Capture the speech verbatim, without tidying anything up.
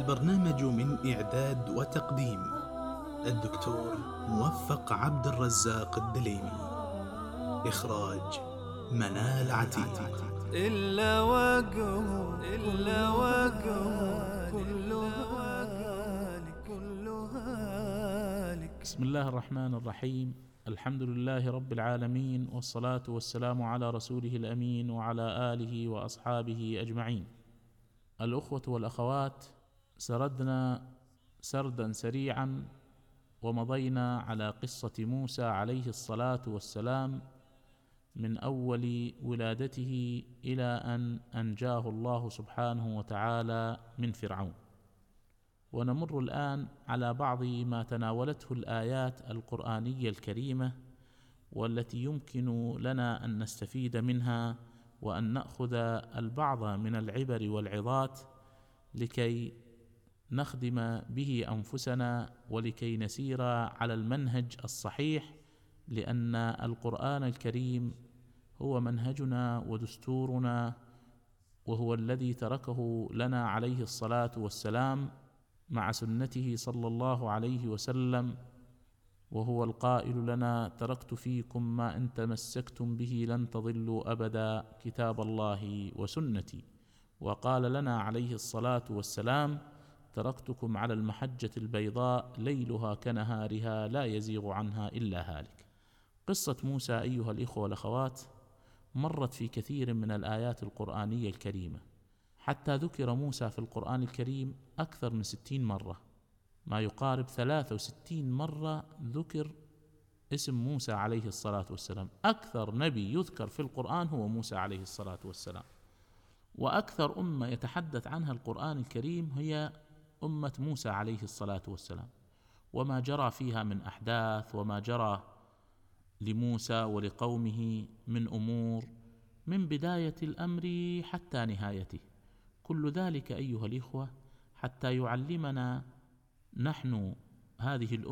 البرنامج من إعداد وتقديم الدكتور موفق عبد الرزاق الدليمي. إخراج منال عتيق. إلا وجهه إلا وجهه كلها هالك كلها هالك. بسم الله الرحمن الرحيم. الحمد لله رب العالمين، والصلاة والسلام على رسوله الأمين وعلى آله وأصحابه أجمعين. الأخوة والأخوات، سردنا سردا سريعا ومضينا على قصة موسى عليه الصلاة والسلام من أول ولادته إلى أن أنجاه الله سبحانه وتعالى من فرعون. ونمر الآن على بعض ما تناولته الآيات القرآنية الكريمة، والتي يمكن لنا أن نستفيد منها وأن نأخذ البعض من العبر والعظات لكي نخدم به أنفسنا ولكي نسير على المنهج الصحيح، لأن القرآن الكريم هو منهجنا ودستورنا، وهو الذي تركه لنا عليه الصلاة والسلام مع سنته صلى الله عليه وسلم، وهو القائل لنا: تركت فيكم ما إن تمسكتم به لن تضلوا أبدا، كتاب الله وسنتي. وقال لنا عليه الصلاة والسلام: تركتكم على المحجة البيضاء ليلها كنهارها لا يزيغ عنها إلا هالك. قصة موسى أيها الإخوة والأخوات مرت في كثير من الآيات القرآنية الكريمة، حتى ذكر موسى في القرآن الكريم أكثر من ستين مرة، ما يقارب ثلاثة وستين مرة ذكر اسم موسى عليه الصلاة والسلام. أكثر نبي يذكر في القرآن هو موسى عليه الصلاة والسلام. وأكثر أمة يتحدث عنها القرآن الكريم هي أمة موسى عليه الصلاة والسلام، وما جرى فيها من أحداث، وما جرى لموسى ولقومه من أمور من بداية الأمر حتى نهايته. كل ذلك أيها الإخوة حتى يعلمنا نحن هذه الأمة